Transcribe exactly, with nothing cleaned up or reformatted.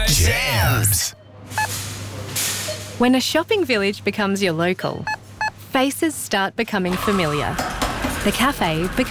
Jams. When a shopping village becomes your local, faces start becoming familiar. The cafe becomes